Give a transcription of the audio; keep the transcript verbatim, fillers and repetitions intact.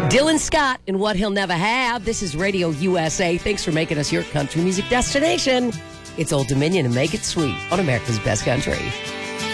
Dylan Scott and What He'll Never Have. This is Radio U S A. Thanks for making us your country music destination. It's Old Dominion and Make It Sweet on America's Best Country.